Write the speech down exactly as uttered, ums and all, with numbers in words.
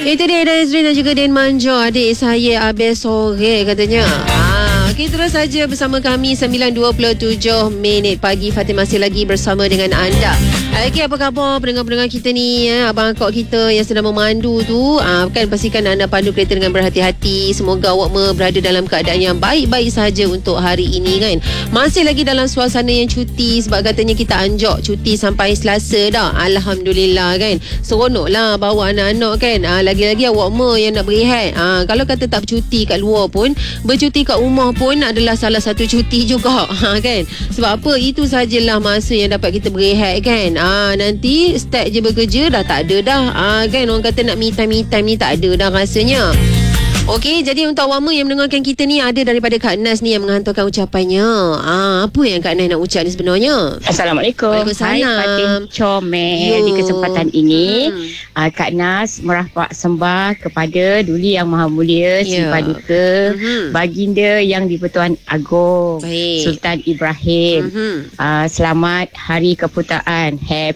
Itu dia Ida Ezrin dan juga Den Manjo. Adik saya habis sore katanya. Ah, okay, terus saja bersama kami sembilan dua puluh tujuh minit pagi. Fatin masih lagi bersama dengan anda. Okey, apa khabar pendengar-pendengar kita ni, eh? Abang akak kita yang sedang memandu tu, ah, kan pastikan anda pandu kereta dengan berhati-hati. Semoga awak berada dalam keadaan yang baik-baik saja untuk hari ini kan. Masih lagi dalam suasana yang cuti sebab katanya kita anjak cuti sampai Selasa dah. Alhamdulillah kan. Seronok lah bawa anak-anak kan. Ah, lagi-lagi awak ma yang nak berehat. Ah, kalau kata tak bercuti kat luar pun, bercuti kat rumah pun adalah salah satu cuti juga. Ha, kan. Sebab apa? Itu sajalah masa yang dapat kita berehat kan. Ah, nanti start je bekerja dah tak ada dah. Ah, kan orang kata nak me time me time ni tak ada dah rasanya. Okey, jadi untuk awak yang mendengarkan kita ni, ada daripada Kak Nas ni yang menghantarkan ucapannya. Ah, apa yang Kak Nas nak ucap ni sebenarnya? Assalamualaikum. Waalaikumsalam. Hai Fatin Comel. Di kesempatan ini, hmm. uh, Kak Nas merahmat sembah kepada Duli Yang Maha Mulia, yeah. Si Paduka, hmm. Baginda Yang di-Pertuan Agong, Baik. Sultan Ibrahim. Hmm. Uh, selamat Hari Keputaan. Happy